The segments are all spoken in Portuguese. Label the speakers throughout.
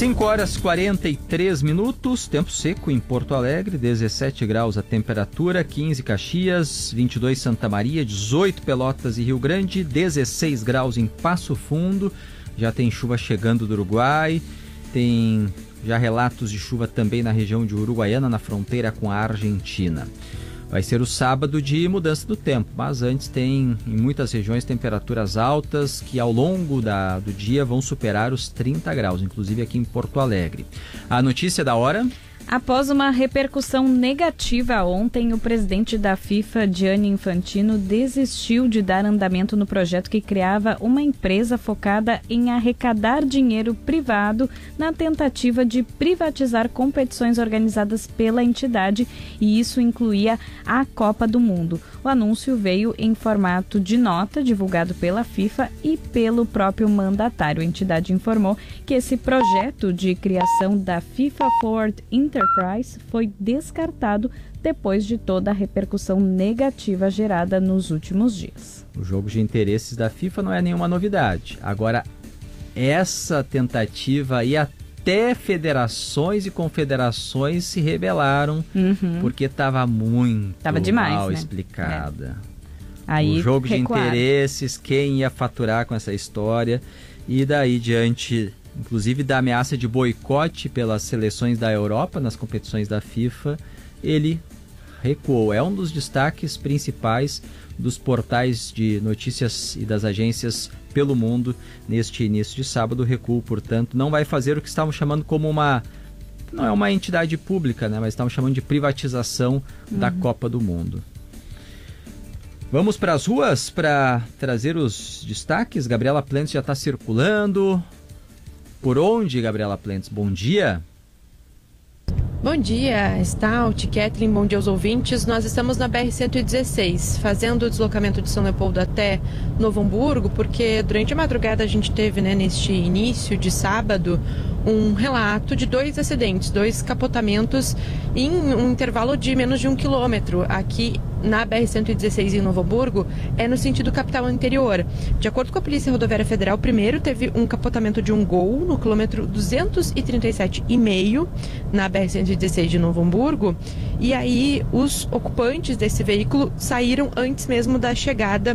Speaker 1: 5h43, tempo seco em Porto Alegre, 17 graus a temperatura, 15 Caxias, 22 Santa Maria, 18 Pelotas e Rio Grande, 16 graus em Passo Fundo. Já tem chuva chegando do Uruguai, tem já relatos de chuva também na região de Uruguaiana, na fronteira com a Argentina. Vai ser o sábado de mudança do tempo, mas antes tem em muitas regiões temperaturas altas que ao longo do dia vão superar os 30 graus, inclusive aqui em Porto Alegre. A notícia da hora...
Speaker 2: Após uma repercussão negativa ontem, o presidente da FIFA, Gianni Infantino, desistiu de dar andamento no projeto que criava uma empresa focada em arrecadar dinheiro privado na tentativa de privatizar competições organizadas pela entidade, e isso incluía a Copa do Mundo. O anúncio veio em formato de nota divulgado pela FIFA e pelo próprio mandatário. A entidade informou que esse projeto de criação da FIFA Forward Enterprise foi descartado depois de toda a repercussão negativa gerada nos últimos dias.
Speaker 1: O jogo de interesses da FIFA não é nenhuma novidade. Agora, essa tentativa e até federações e confederações se rebelaram porque estava muito
Speaker 2: demais,
Speaker 1: mal
Speaker 2: né?
Speaker 1: explicada.
Speaker 2: Aí,
Speaker 1: o jogo
Speaker 2: recuaram.
Speaker 1: de interesses, quem ia faturar com essa história, e daí diante... inclusive da ameaça de boicote pelas seleções da Europa nas competições da FIFA, ele recuou. É um dos destaques principais dos portais de notícias e das agências pelo mundo neste início de sábado. O recuo, portanto, não vai fazer o que estavam chamando como uma... não é uma entidade pública, né? Mas estavam chamando de privatização da Copa do Mundo. Vamos para as ruas para trazer os destaques. Gabriela Plentes já está circulando. Por onde, Gabriela Plentes? Bom dia.
Speaker 3: Bom dia, Stout, Kathleen, bom dia aos ouvintes. Nós estamos na BR-116, fazendo o deslocamento de São Leopoldo até Novo Hamburgo, porque durante a madrugada a gente teve, neste início de sábado, um relato de 2 acidentes, 2 capotamentos em um intervalo de menos de 1 quilômetro aqui na BR-116 em Novo Hamburgo, é no sentido capital interior. De acordo com a Polícia Rodoviária Federal, primeiro teve um capotamento de um Gol no quilômetro 237,5 na BR-116 de Novo Hamburgo, e aí os ocupantes desse veículo saíram antes mesmo da chegada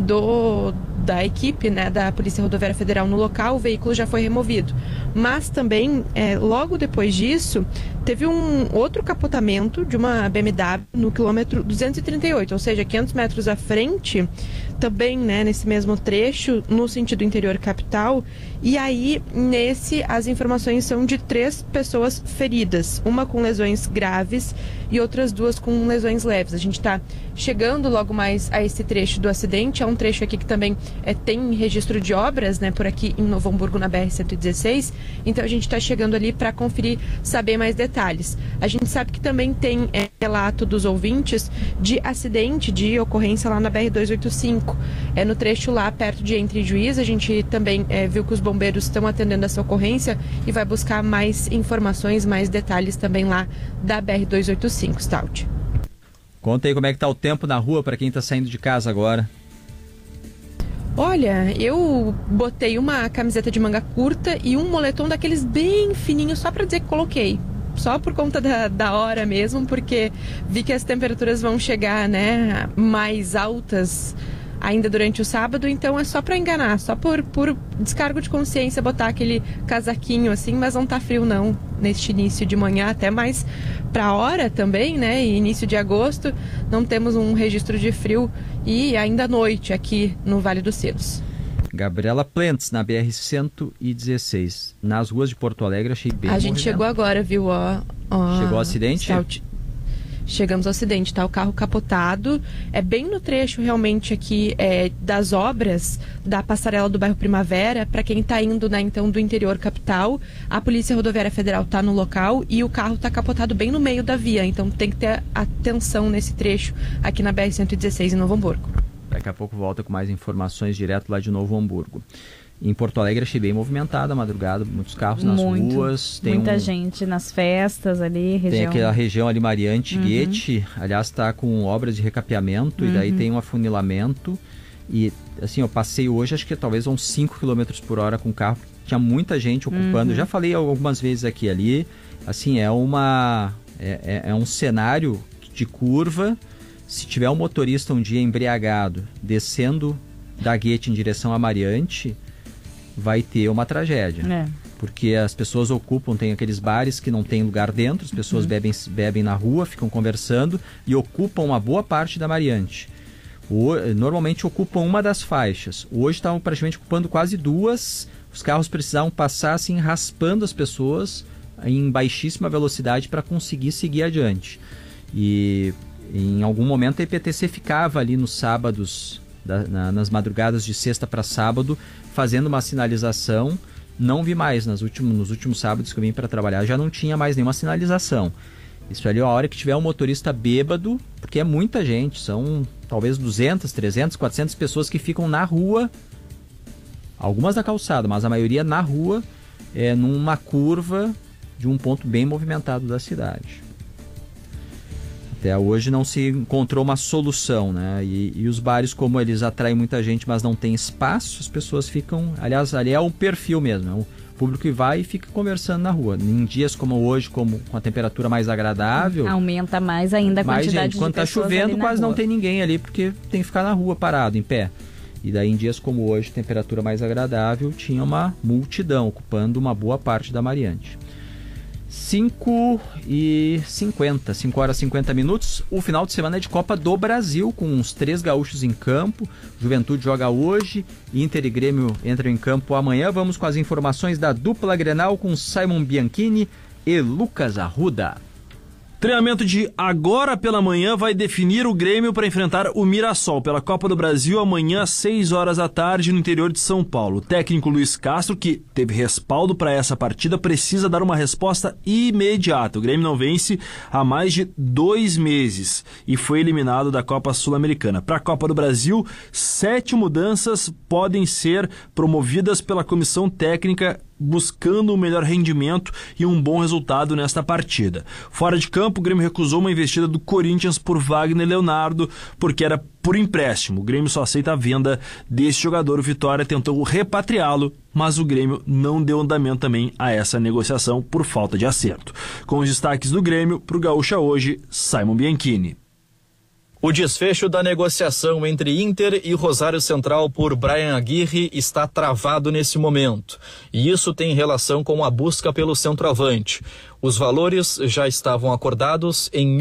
Speaker 3: da equipe, da Polícia Rodoviária Federal no local. O veículo já foi removido. Mas também, logo depois disso, teve um outro capotamento de uma BMW no quilômetro 238, ou seja, 500 metros à frente, também nesse mesmo trecho, no sentido interior capital. E aí, as informações são de 3 pessoas feridas, uma com lesões graves e outras 2 com lesões leves. A gente está chegando logo mais a esse trecho do acidente. É um trecho aqui que também tem registro de obras, por aqui em Novo Hamburgo, na BR-116. Então a gente está chegando ali para conferir, saber mais detalhes. A gente sabe que também tem relato dos ouvintes de acidente, de ocorrência lá na BR-285. No trecho lá perto de Entre Juiz. A gente também viu que os bombeiros estão atendendo essa ocorrência e vai buscar mais informações, mais detalhes também lá da BR-285, Stout.
Speaker 1: Conta aí como é que tá o tempo na rua para quem está saindo de casa agora.
Speaker 3: Olha, eu botei uma camiseta de manga curta e um moletom daqueles bem fininhos, só para dizer que coloquei. Só por conta da hora mesmo, porque vi que as temperaturas vão chegar, mais altas ainda durante o sábado, então é só para enganar, só por descargo de consciência botar aquele casaquinho assim, mas não tá frio não, neste início de manhã, até mais para hora também, e início de agosto, não temos um registro de frio, e ainda à noite aqui no Vale dos Sinos.
Speaker 1: Gabriela Plentes, na BR-116, nas ruas de Porto Alegre, achei bem
Speaker 3: A gente chegou agora, viu?
Speaker 1: Chegou o acidente?
Speaker 3: Chegamos ao acidente, o carro capotado, é bem no trecho realmente aqui das obras da passarela do bairro Primavera, para quem está indo, então, do interior capital. A Polícia Rodoviária Federal está no local e o carro está capotado bem no meio da via, então tem que ter atenção nesse trecho aqui na BR-116 em Novo Hamburgo.
Speaker 1: Daqui a pouco volta com mais informações direto lá de Novo Hamburgo. Em Porto Alegre achei bem movimentada a madrugada, muitos carros nas ruas. Tem
Speaker 2: muita gente nas festas ali, região...
Speaker 1: Tem aquela região ali, Mariante, Guete, aliás, está com obras de recapeamento, e daí tem um afunilamento. E assim, eu passei hoje, acho que talvez uns 5 km por hora com o carro, tinha muita gente ocupando. Já falei algumas vezes aqui ali, assim, é um cenário de curva. Se tiver um motorista um dia embriagado descendo da Guete em direção a Mariante, vai ter uma tragédia. Porque as pessoas ocupam, tem aqueles bares que não tem lugar dentro, as pessoas bebem na rua, ficam conversando e ocupam uma boa parte da Mariante. Normalmente ocupam uma das faixas. Hoje estavam praticamente ocupando quase duas. Os carros precisavam passar assim, raspando as pessoas em baixíssima velocidade para conseguir seguir adiante. E em algum momento a EPTC ficava ali nos sábados, nas madrugadas de sexta para sábado, fazendo uma sinalização. Não vi mais nos últimos sábados que eu vim para trabalhar, já não tinha mais nenhuma sinalização. Isso ali, a hora que tiver um motorista bêbado, porque é muita gente, são talvez 200, 300, 400 pessoas que ficam na rua, algumas na calçada, mas a maioria na rua, numa curva de um ponto bem movimentado da cidade. Até hoje não se encontrou uma solução, né? E os bares, como eles atraem muita gente, mas não tem espaço, as pessoas ficam... Aliás, ali é um perfil mesmo, é o público que vai e fica conversando na rua. Em dias como hoje, com a temperatura mais agradável...
Speaker 2: Aumenta mais ainda a quantidade de
Speaker 1: quando está chovendo, quase não tem ninguém ali, porque tem que ficar na rua parado, em pé. E daí, em dias como hoje, temperatura mais agradável, tinha uma multidão ocupando uma boa parte da Mariante. 5 horas e 50 minutos. O final de semana é de Copa do Brasil, com uns 3 gaúchos em campo. Juventude joga hoje, Inter e Grêmio entram em campo amanhã. Vamos com as informações da dupla Grenal com Simon Bianchini e Lucas Arruda.
Speaker 4: Treinamento de agora pela manhã vai definir o Grêmio para enfrentar o Mirassol pela Copa do Brasil amanhã às 6 horas da tarde no interior de São Paulo. O técnico Luiz Castro, que teve respaldo para essa partida, precisa dar uma resposta imediata. O Grêmio não vence há mais de 2 meses e foi eliminado da Copa Sul-Americana. Para a Copa do Brasil, 7 mudanças podem ser promovidas pela comissão técnica buscando um melhor rendimento e um bom resultado nesta partida. Fora de campo, o Grêmio recusou uma investida do Corinthians por Wagner Leonardo, porque era por empréstimo. O Grêmio só aceita a venda desse jogador. O Vitória tentou repatriá-lo, mas o Grêmio não deu andamento também a essa negociação por falta de acerto. Com os destaques do Grêmio, para o Gaúcha hoje, Simon Bianchini.
Speaker 5: O desfecho da negociação entre Inter e Rosário Central por Brian Aguirre está travado nesse momento. E isso tem relação com a busca pelo centroavante. Os valores já estavam acordados em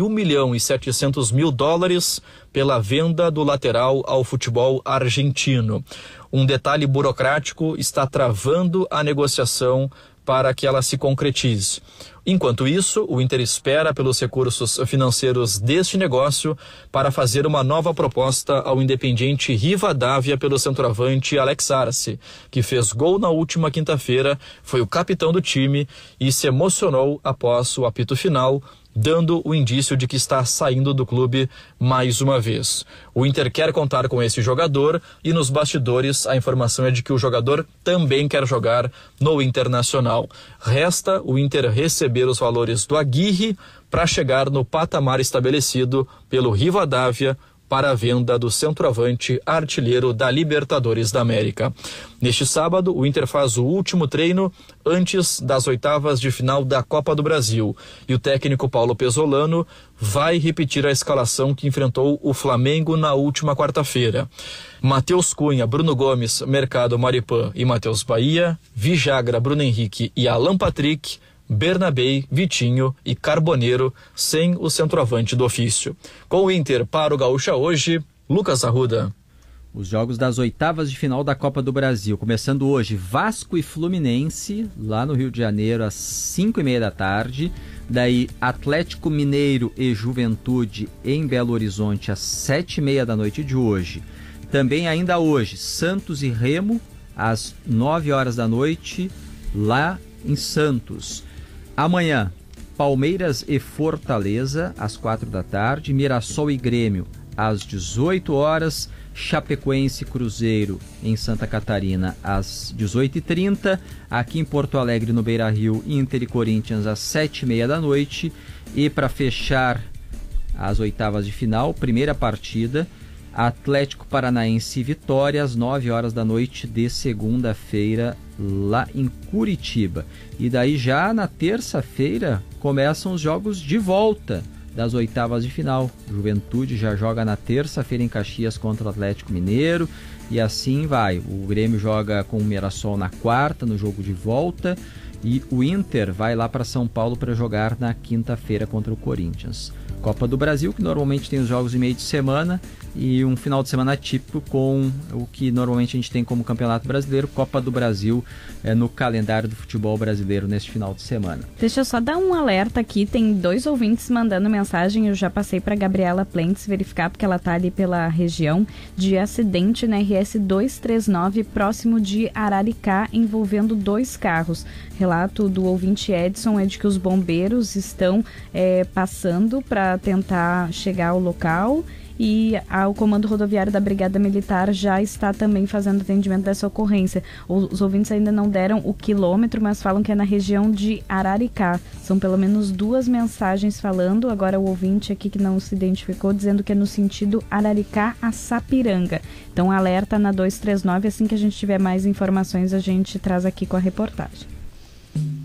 Speaker 5: $1.700.000 pela venda do lateral ao futebol argentino. Um detalhe burocrático está travando a negociação para que ela se concretize. Enquanto isso, o Inter espera pelos recursos financeiros deste negócio para fazer uma nova proposta ao Independiente Rivadavia pelo centroavante Alex Arce, que fez gol na última quinta-feira, foi o capitão do time e se emocionou após o apito final, dando o indício de que está saindo do clube mais uma vez. O Inter quer contar com esse jogador e nos bastidores a informação é de que o jogador também quer jogar no Internacional. Resta o Inter receber os valores do Aguirre para chegar no patamar estabelecido pelo Rivadavia para a venda do centroavante artilheiro da Libertadores da América. Neste sábado, o Inter faz o último treino antes das oitavas de final da Copa do Brasil. E o técnico Paulo Pesolano vai repetir a escalação que enfrentou o Flamengo na última quarta-feira. Matheus Cunha, Bruno Gomes, Mercado, Maripã e Matheus Bahia, Vijagra, Bruno Henrique e Alan Patrick, Bernabei, Vitinho e Carboneiro, sem o centroavante do ofício. Com o Inter para o Gaúcha hoje, Lucas Arruda.
Speaker 1: Os jogos das oitavas de final da Copa do Brasil, começando hoje, Vasco e Fluminense, lá no Rio de Janeiro, às 5h30 da tarde. Daí, Atlético Mineiro e Juventude em Belo Horizonte, às 7h30 da noite de hoje. Também ainda hoje, Santos e Remo, às 9 horas da noite, lá em Santos. Amanhã, Palmeiras e Fortaleza, às 4 da tarde. Mirassol e Grêmio, às 18 horas. Chapecoense e Cruzeiro, em Santa Catarina, às 18h30. Aqui em Porto Alegre, no Beira-Rio, Inter e Corinthians, às 7h30 da noite. E para fechar as oitavas de final, primeira partida, Atlético Paranaense e Vitória às 9 horas da noite de segunda-feira lá em Curitiba. E daí já na terça-feira começam os jogos de volta das oitavas de final. Juventude já joga na terça-feira em Caxias contra o Atlético Mineiro e assim vai. O Grêmio joga com o Mirassol na quarta no jogo de volta e o Inter vai lá para São Paulo para jogar na quinta-feira contra o Corinthians. Copa do Brasil, que normalmente tem os jogos em meio de semana, e um final de semana típico com o que normalmente a gente tem como Campeonato Brasileiro, Copa do Brasil no calendário do futebol brasileiro neste final de semana.
Speaker 2: Deixa eu só dar um alerta aqui, tem 2 ouvintes mandando mensagem, eu já passei para Gabriela Plentes verificar, porque ela tá ali pela região, de acidente na RS 239, próximo de Araricá, envolvendo 2 carros. Relato do ouvinte Edson é de que os bombeiros estão passando para tentar chegar ao local e o Comando Rodoviário da Brigada Militar já está também fazendo atendimento dessa ocorrência. Os ouvintes ainda não deram o quilômetro, mas falam que é na região de Araricá. São pelo menos 2 mensagens falando, agora o ouvinte aqui que não se identificou, dizendo que é no sentido Araricá a Sapiranga. Então alerta na 239, assim que a gente tiver mais informações a gente traz aqui com a reportagem.